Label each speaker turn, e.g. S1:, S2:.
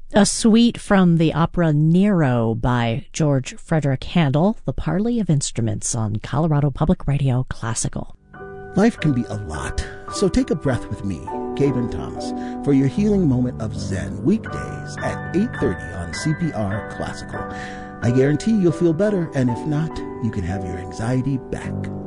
S1: A suite from the opera Nero by George Frederick Handel, the Parley of Instruments on Colorado Public Radio Classical.
S2: Life can be a lot, so take a breath with me, Gaben Thomas, for your healing moment of Zen, weekdays at 8:30 on CPR Classical. I guarantee you'll feel better, and if not, you can have your anxiety back.